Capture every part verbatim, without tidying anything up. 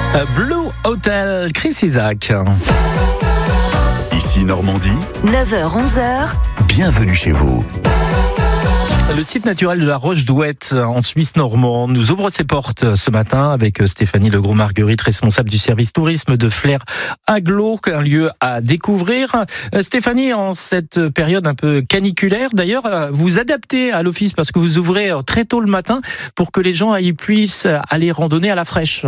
Euh, Blue Hotel, Chris Isaak. Ici Normandie, neuf heures onze heures. bienvenue chez vous. Le site naturel de la Roche d'Ouette en Suisse normande nous ouvre ses portes ce matin avec Stéphanie Legros-Marguerite, responsable du service tourisme de Flair Aglo, un lieu à découvrir. Stéphanie, en cette période un peu caniculaire, d'ailleurs, vous adaptez à l'office parce que vous ouvrez très tôt le matin pour que les gens y puissent aller randonner à la fraîche.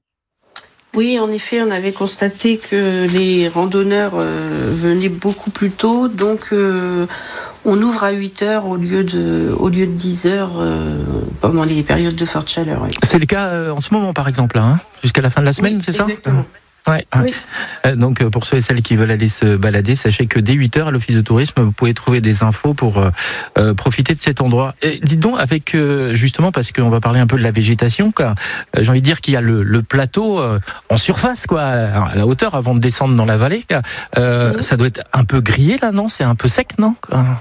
Oui, en effet, on avait constaté que les randonneurs euh, venaient beaucoup plus tôt, donc euh, on ouvre à huit heures au lieu de, au lieu de dix heures euh, pendant les périodes de forte chaleur. Oui. C'est le cas euh, en ce moment, par exemple, hein, jusqu'à la fin de la semaine, Oui, c'est ça ? Exactement. Ouais. Oui. Donc pour ceux et celles qui veulent aller se balader, sachez que dès huit heures à l'office de tourisme, vous pouvez trouver des infos pour euh, profiter de cet endroit. Et dites donc, avec euh, justement, parce qu'on va parler un peu de la végétation, quoi, euh, j'ai envie de dire qu'il y a le, le plateau euh, en surface, quoi, à la hauteur avant de descendre dans la vallée. Quoi. Euh, oui. Ça doit être un peu grillé là, non ? C'est un peu sec, non ?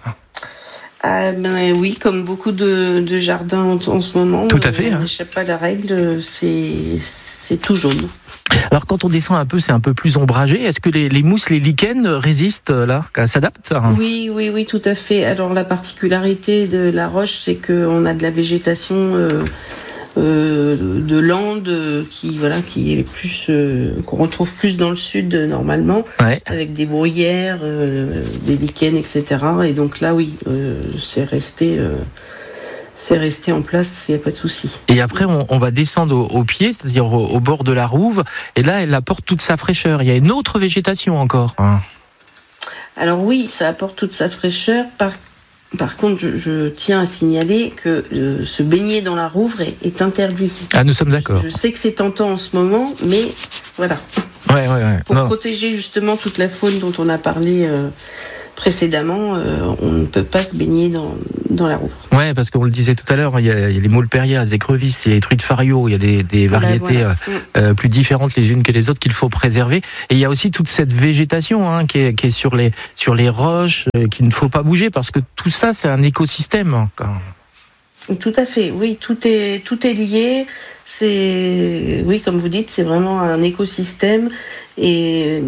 Ah ben oui, comme beaucoup de, de jardins en, en ce moment. Tout à fait. On hein. n'échappe pas à la règle, c'est, c'est tout jaune. Alors quand on descend un peu, c'est un peu plus ombragé. Est-ce que les, les mousses, les lichens résistent là, s'adaptent ? Oui, oui, oui, tout à fait. Alors la particularité de la roche, c'est qu'on a de la végétation euh, euh, de lande qui, voilà, qui est plus euh, qu'on retrouve plus dans le sud normalement, ouais. avec des bruyères, euh, des lichens, et cetera. Et donc là, oui, euh, c'est resté. Euh, C'est resté en place, il n'y a pas de souci. Et après, on, on va descendre au, au pied, c'est-à-dire au, au bord de la rouve, et là, elle apporte toute sa fraîcheur. Il y a une autre végétation encore. Ah. Alors oui, ça apporte toute sa fraîcheur. Par, par contre, je, je tiens à signaler que euh, se baigner dans la rouve est, est interdit. Ah, nous sommes d'accord. Je, je sais que c'est tentant en ce moment, mais voilà. Ouais, ouais, ouais. Pour non. protéger justement toute la faune dont on a parlé euh, précédemment, euh, on ne peut pas se baigner dans, dans la rouve. Ouais, parce qu'on le disait tout à l'heure, il y a, il y a les maules-perrières, les écrevisses, il y a les truies de fario, il y a des, des variétés voilà, voilà. euh, plus différentes les unes que les autres qu'il faut préserver. Et il y a aussi toute cette végétation hein, qui, est, qui est sur les, sur les roches, euh, qu'il ne faut pas bouger, parce que tout ça, c'est un écosystème. Tout à fait, oui, tout est, tout est lié. C'est, oui, comme vous dites, c'est vraiment un écosystème et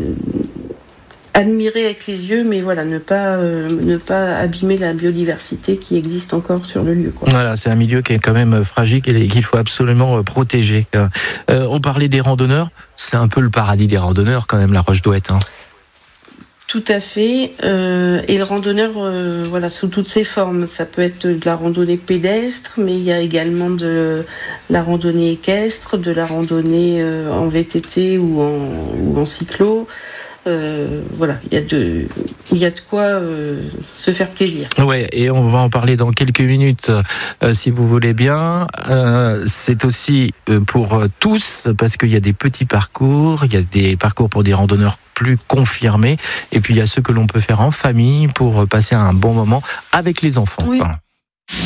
admirer avec les yeux, mais voilà, ne pas, euh, ne pas abîmer la biodiversité qui existe encore sur le lieu. Quoi. Voilà, c'est un milieu qui est quand même fragile et qu'il faut absolument protéger. Euh, on parlait des randonneurs, c'est un peu le paradis des randonneurs quand même, la Roche d'Ouette. Hein. Tout à fait. Euh, et le randonneur, euh, voilà, sous toutes ses formes. Ça peut être de la randonnée pédestre, mais il y a également de la randonnée équestre, de la randonnée euh, en V T T ou en, ou en cyclo. Euh, voilà, il y a de, il y a de quoi euh, se faire plaisir. Ouais, et on va en parler dans quelques minutes, euh, si vous voulez bien. Euh, c'est aussi euh, pour euh, tous, parce qu'il y a des petits parcours, il y a des parcours pour des randonneurs plus confirmés, et puis il y a ceux que l'on peut faire en famille pour passer un bon moment avec les enfants. Oui. Enfin,